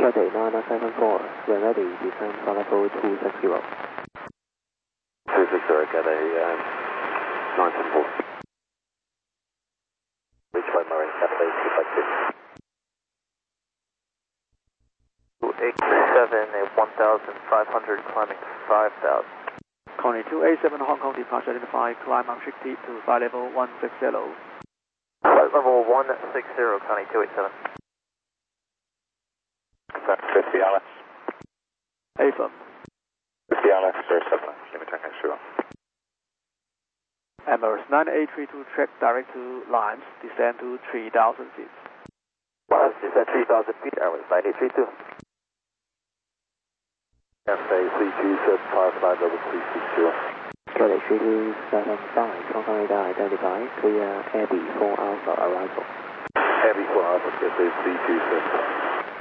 Friday 974, when ready, descend for level 260. 260, get a 974. Reach by Marine, Cafe, 287 at 1,500, climbing 5,000. Connie 287 Hong Kong departure identified, climb unrestricted to flight level 160. Flight level 160, Connie 287. 50 Alex. Affirm. 50 Alex, 07, limit check next zero. Emirates 9832 track direct to Limes, descend to 3,000 feet. Limes, descend 3,000 feet, Emirates 9832. FA3275, flight level 360. Cathay 3275, Hong Kong radar identified, clear Air B4 Alpha arrival. Air B4 Alpha, Cathay 3275.